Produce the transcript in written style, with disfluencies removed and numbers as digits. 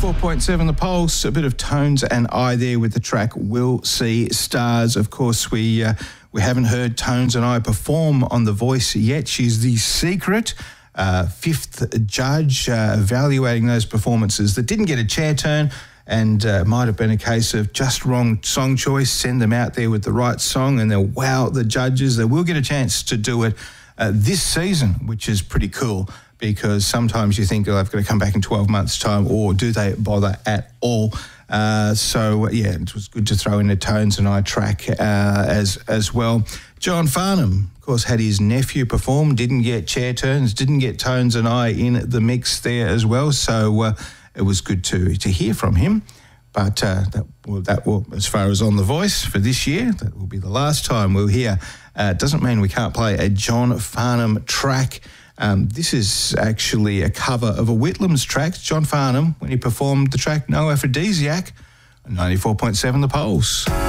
94.7 The Pulse, a bit of Tones and I there with the track We'll See Stars. Of course, we haven't heard Tones and I perform on The Voice yet. She's the secret fifth judge evaluating those performances that didn't get a chair turn, and it might have been a case of just wrong song choice. Send them out there with the right song and they'll wow the judges. They will get a chance to do it this season, which is pretty cool, because sometimes you think, oh, I've got to come back in 12 months' time, or do they bother at all? So, it was good to throw in a Tones and I track as well. John Farnham, of course, had his nephew perform, didn't get chair turns, didn't get Tones and I in the mix there as well. So it was good to hear from him. But that will, as far as on The Voice for this year, that will be the last time we'll hear. It doesn't mean we can't play a John Farnham track. This is actually a cover of a Whitlam's track. John Farnham, when he performed the track No Aphrodisiac, 94.7 The Pulse.